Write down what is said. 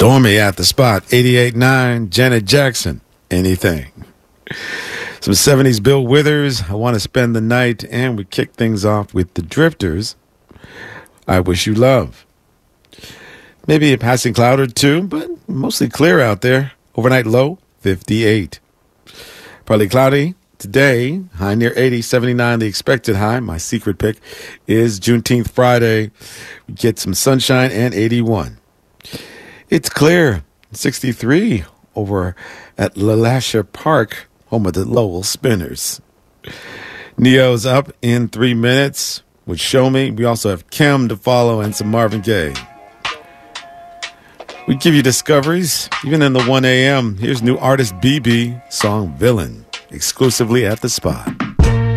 Stormy at the Spot, 88.9, Janet Jackson, Anything. Some 70s Bill Withers, I Want to Spend the Night, and we kick things off with the Drifters, I Wish You Love. Maybe a passing cloud or two, but mostly clear out there. Overnight low, 58. Partly cloudy today, high near 80, 79 the expected high. My secret pick is Juneteenth Friday. We get some sunshine and 81. It's clear, 63 over at LeLacheur Park, home of the Lowell Spinners. Neo's up in 3 minutes with Show Me. We also have Kim to follow and some Marvin Gaye. We give you discoveries, even in the 1 a.m. Here's new artist BB, song Villain, exclusively at the Spot.